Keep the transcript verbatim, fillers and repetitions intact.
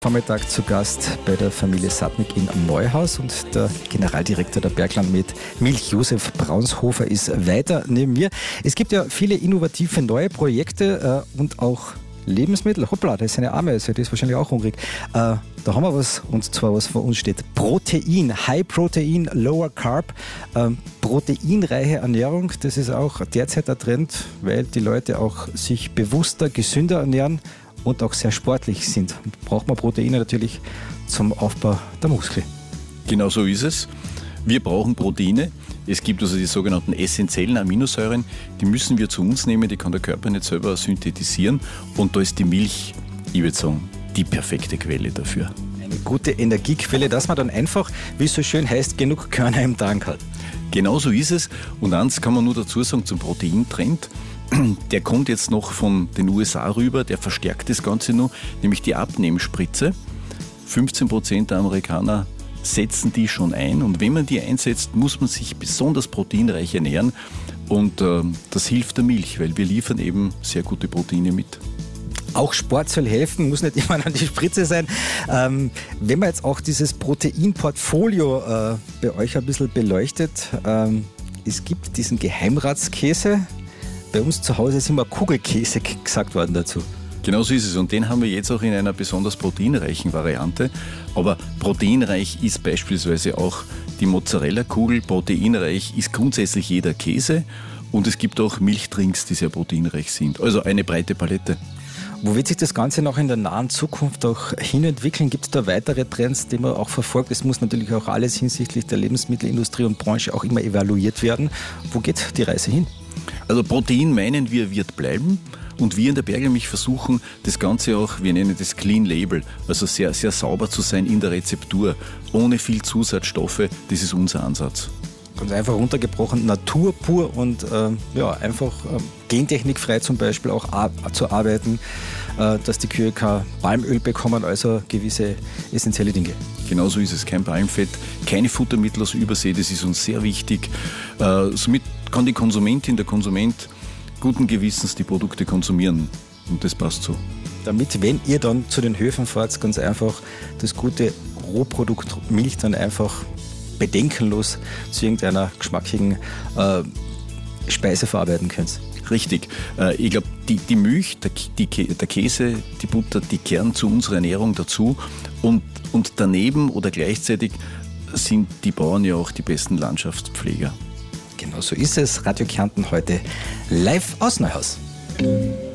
Vormittag zu Gast bei der Familie Sattnig in Neuhaus und der Generaldirektor der Bergland mit Milch, Josef Braunshofer, ist weiter neben mir. Es gibt ja viele innovative neue Projekte äh, und auch Lebensmittel. Hoppla, da ist eine Ameise, die ist wahrscheinlich auch hungrig. Äh, da haben wir was, und zwar was vor uns steht. Protein, High Protein, Lower Carb. Ähm, proteinreiche Ernährung, das ist auch derzeit der Trend, weil die Leute auch sich bewusster, gesünder ernähren und auch sehr sportlich sind. Braucht man Proteine natürlich zum Aufbau der Muskeln. Genau so ist es. Wir brauchen Proteine. Es gibt also die sogenannten essentiellen Aminosäuren, die müssen wir zu uns nehmen, die kann der Körper nicht selber synthetisieren. Und da ist die Milch, ich würde sagen, die perfekte Quelle dafür. Eine gute Energiequelle, dass man dann einfach, wie es so schön heißt, genug Körner im Tank hat. Genau so ist es. Und eins kann man nur dazu sagen zum Proteintrend. Der kommt jetzt noch von den U S A rüber, der verstärkt das Ganze noch, nämlich die Abnehmspritze. fünfzehn Prozent der Amerikaner setzen die schon ein, und wenn man die einsetzt, muss man sich besonders proteinreich ernähren, und äh, das hilft der Milch, weil wir liefern eben sehr gute Proteine mit. Auch Sport soll helfen, muss nicht immer an die Spritze sein. Ähm, wenn man jetzt auch dieses Proteinportfolio äh, bei euch ein bisschen beleuchtet, ähm, es gibt diesen Geheimratskäse. Bei uns zu Hause ist immer Kugelkäse gesagt worden dazu. Genau so ist es, und den haben wir jetzt auch in einer besonders proteinreichen Variante. Aber proteinreich ist beispielsweise auch die Mozzarella-Kugel, proteinreich ist grundsätzlich jeder Käse, und es gibt auch Milchtrinks, die sehr proteinreich sind. Also eine breite Palette. Wo wird sich das Ganze noch in der nahen Zukunft auch hinentwickeln? Gibt es da weitere Trends, die man auch verfolgt? Es muss natürlich auch alles hinsichtlich der Lebensmittelindustrie und Branche auch immer evaluiert werden. Wo geht die Reise hin? Also Protein, meinen wir, wird bleiben, und wir in der Bergelmilch versuchen das Ganze auch, wir nennen das Clean Label, also sehr, sehr sauber zu sein in der Rezeptur, ohne viel Zusatzstoffe, das ist unser Ansatz. Ganz einfach runtergebrochen, Natur pur und äh, ja, einfach äh, gentechnikfrei zum Beispiel auch ar- zu arbeiten, äh, dass die Kühe kein Palmöl bekommen, also gewisse essentielle Dinge. Genau so ist es, kein Palmfett, keine Futtermittel aus Übersee, das ist uns sehr wichtig. Äh, somit kann die Konsumentin, der Konsument guten Gewissens die Produkte konsumieren, und das passt so. Damit, wenn ihr dann zu den Höfen fahrt, ganz einfach das gute Rohprodukt Milch dann einfach bedenkenlos zu irgendeiner geschmackigen äh, Speise verarbeiten könnt. Richtig. Äh, ich glaube, die, die Milch, der, die, der Käse, die Butter, die kehren zu unserer Ernährung dazu, und, und daneben oder gleichzeitig sind die Bauern ja auch die besten Landschaftspfleger. Genau so ist es. Radio Kärnten heute live aus Neuhaus.